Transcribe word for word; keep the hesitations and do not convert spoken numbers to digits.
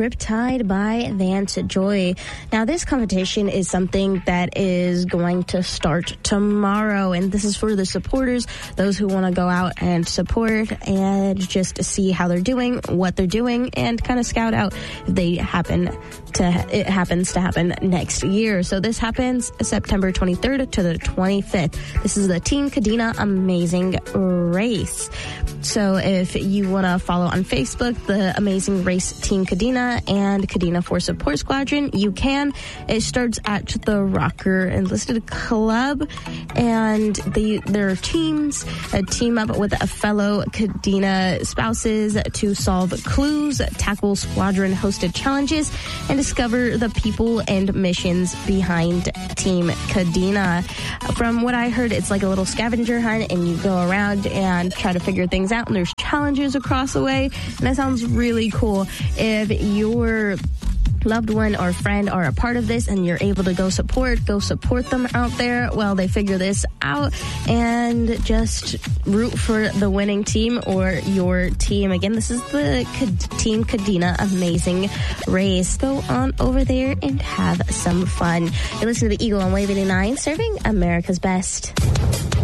Riptide by Vance Joy. Now, this competition is something that is going to start tomorrow, and this is for the supporters, those who want to go out and support and just see how they're doing, what they're doing, and kind of scout out if they happen to, it happens to happen next year. So this happens September twenty-third to the twenty-fifth. This is the Team Kadena Amazing Race. So if you want to follow on Facebook, the Amazing Race Team Kadena and Kadena four Support Squadron, you can. It starts at the Rocker Enlisted Club, and they, their teams uh, team up with a fellow Kadena spouses to solve clues, tackle squadron-hosted challenges, and discover the people and missions behind Team Kadena. From what I heard, it's like a little scavenger hunt, and you go around and try to figure things out, and there's challenges across the way, and that sounds really cool. If your loved one or friend are a part of this and you're able to go support, go support them out there while they figure this out, and just root for the winning team or your team. Again, this is the Team Kadena Amazing Race. Go on over there and have some fun. You listen to the Eagle on Wave eighty-nine, serving America's best.